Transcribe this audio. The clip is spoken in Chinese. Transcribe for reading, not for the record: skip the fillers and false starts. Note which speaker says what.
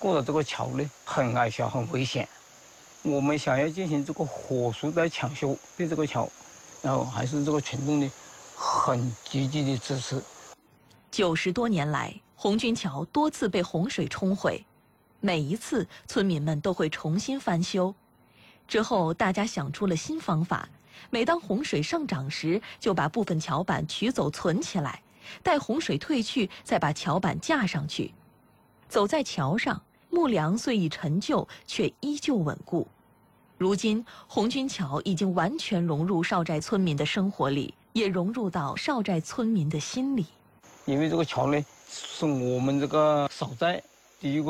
Speaker 1: 过了这个桥呢，很矮小，很危险。我们想要进行这个火速的抢修对这个桥，然后还是这个群众呢很积极的支持。
Speaker 2: 90多年来，红军桥多次被洪水冲毁，每一次村民们都会重新翻修。之后，大家想出了新方法，每当洪水上涨时，就把部分桥板取走存起来，待洪水退去，再把桥板架上去。走在桥上，木梁虽已陈旧，却依旧稳固。如今，红军桥已经完全融入邵寨村民的生活里，也融入到邵寨村民的心里。
Speaker 1: 因为这个桥呢，是我们这个邵寨第一个